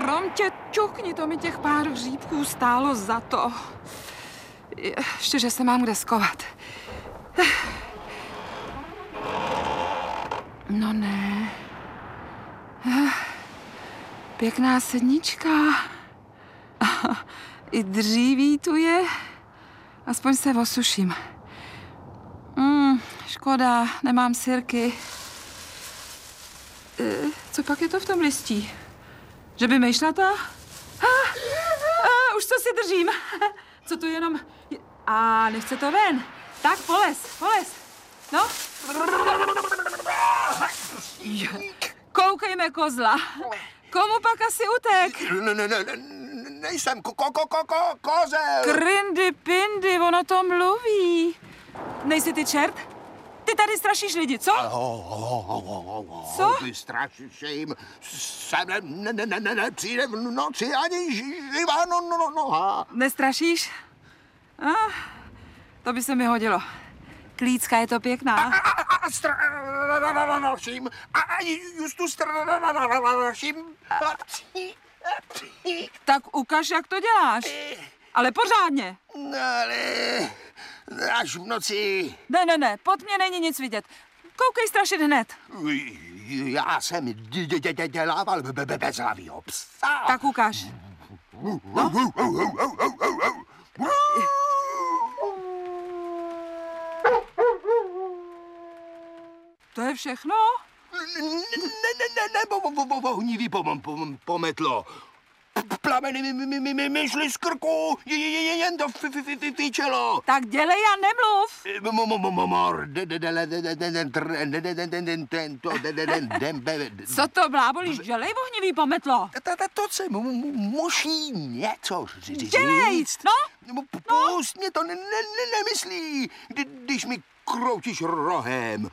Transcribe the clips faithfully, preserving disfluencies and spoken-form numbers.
Krom tě ťukni, to mi těch pár hříbků stálo za to. Ještě, že se mám kde skovat. No ne. Pěkná sednička. I dříví tu je. Aspoň se osuším. Mm, škoda, nemám sirky. E, co pak je to v tom listí? Že by myšlata? A, a, už co si držím. Co to jenom... A nechce to ven. Tak polez, polez. No. Koukejme, kozla. Komu pak asi utek? Ne, ne, ne, nejsem ko, ko, ko, ko, kozel. Krindy pindy, ono to mluví. Nejsi ty čert? Ty tady strašíš lidi, co? Co? Ty strašíš jim. Sem ne, ne, ne, ne, ne, přijde v noci ani živá no, no, noha. Nestrašíš? Ah, to by se mi hodilo. Klícka je to pěkná. A, a, a straším. A justu straším. Tak ukaž, jak to děláš. Ale pořádně. Ale až v noci. Ne, ne, ne, pod mě není nic vidět. Koukej strašit hned. Já jsem dělával bezhlavýho psa. Tak ukaž. No. To je všechno? Ne, ne, ne, ne, vohnivý pometlo. Plameny mi, mi, mi, mi šly z krku, jen to fičelo. Tak dělej a nemluv. Co to blábolíš? Dělej, vohnivý pometlo. To se musí něco říct. Dělej, no. Pust mě to nemyslí, když mi kroutíš rohem.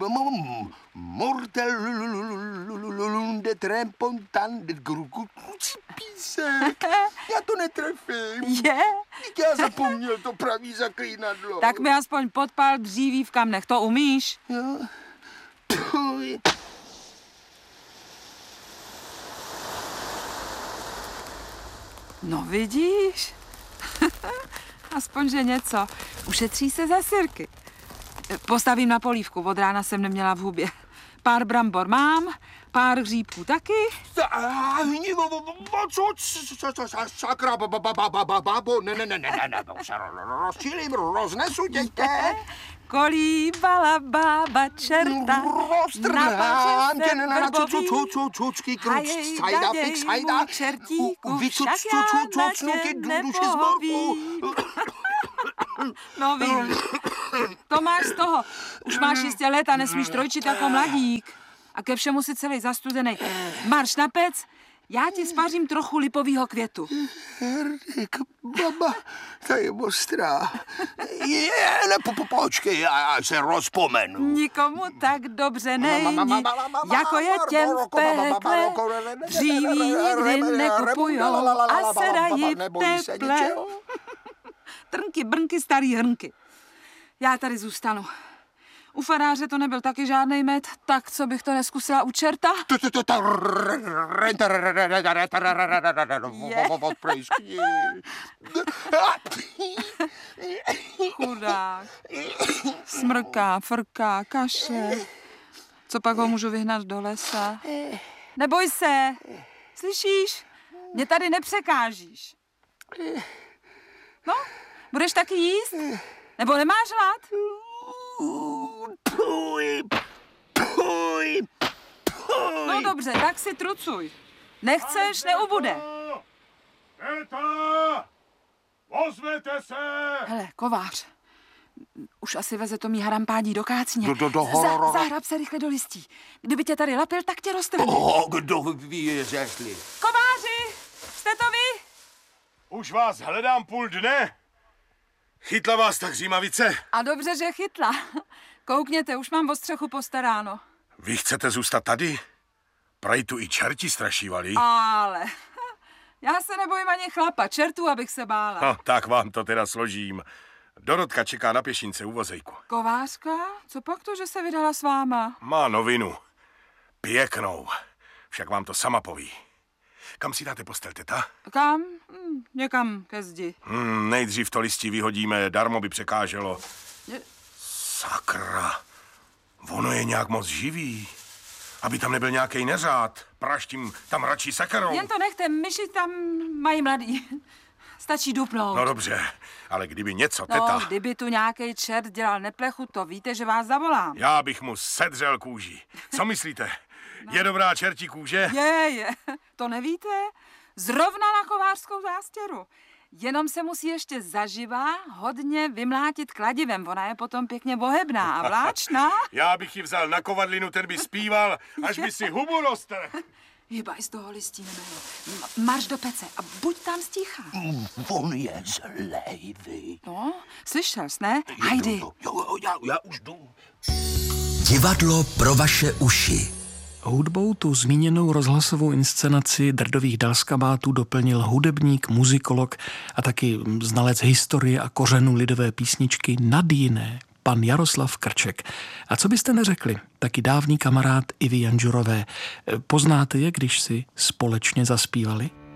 Mortelunde trempontan de písek. Já to netrefím. Je? Já zapomněl to pravý zaklínadlo. Tak mi aspoň podpál dříví v kamnech, to umíš? Jo. No vidíš? Aspoň, že něco. Ušetří se za sirky. Postavím na polívku, od rána jsem neměla v hubě. Pár brambor mám, pár hříbků taky. Sakra, babo, ne, ne, ne, ne, ne, rozčilím, roznesu dětě. Kolíbala bába čerta, roztrhám tě na cucucucucucký kruč, sajda, fix, sajda, čertíku, však já na tě nepohovím. No vidíš, to máš z toho. Už máš jistě let a nesmíš trojčit jako mladík. A ke všemu si celý zastudenej. Marš na pec, já ti spařím trochu lipovýho květu. Herdik, baba, ta je ostrá. Je, ne, po, po, počkej, já se rozpomenu. Nikomu tak dobře není, jako je těm v pekle. Dříví nikdy nekupujou a sedají v teple. Trnky, brnky, starý hrnky. Já tady zůstanu. U faráře to nebyl taky žádnej med, tak co bych to neskusila u čerta? Chudák. Smrká, frká, kašle. Co pak ho můžu vyhnat do lesa? Neboj se. Slyšíš? Mě tady nepřekážíš. No, budeš taky jíst? Nebo nemáš hlad? Puj, puj, puj. No dobře, tak si trucuj. Nechceš, neubude. Eta! Ozvěte se! Hele, kovář. Už asi veze to mý harampádí do kácně. Do, do, do Za, zahrab se rychle do listí. Kdyby tě tady lapil, tak tě roztrhne. Oh, kdo ví, je řekli. Kováři, jste to vy? Už vás hledám půl dne. Chytla vás tak římavice? A dobře, že chytla. Koukněte, už mám o střechu postaráno. Vy chcete zůstat tady? Prej tu i čerti strašívali. Ale já se nebojím ani chlapa, čertů, abych se bála. No, tak vám to teda složím. Dorotka čeká na pěšince u vozejku. Kovářka? Co pak to, že se vydala s váma? Má novinu. Pěknou. Však vám to sama poví. Kam si dáte postel, teta? Kam? Hm, někam ke zdi. Hmm, nejdřív to listí vyhodíme, darmo by překáželo. Je... Sakra, ono je nějak moc živý. Aby tam nebyl nějaký neřád. Praštím tam radši sekerou. Jen to nechte, myši tam mají mladý. Stačí dupnout. No dobře, ale kdyby něco, teta... No, kdyby tu nějaký čert dělal neplechu, to víte, že vás zavolám. Já bych mu sedřel kůži. Co myslíte? No. Je dobrá čertí kůže? Je, je. To nevíte? Zrovna na kovářskou zástěru. Jenom se musí ještě zaživa hodně vymlátit kladivem. Ona je potom pěkně bohebná a vláčná. Já bych ji vzal na kovadlinu, ten by zpíval, až by si hubu roztrhl. Hýbaj z toho listí, nemelo. Marš do pece a buď tam sticha. On je zlej, vy. No, slyšel jsi, ne? Hajdy. Jo, jo, já, já už jdu. Divadlo pro vaše uši. Hudbou tu zmíněnou rozhlasovou inscenaci Drdových dalskabátů doplnil hudebník, muzikolog a taky znalec historie a kořenů lidové písničky nad jiné, pan Jaroslav Krček. A co byste neřekli, taky dávný kamarád Ivy Janžurové. Poznáte je, když si společně zaspívali?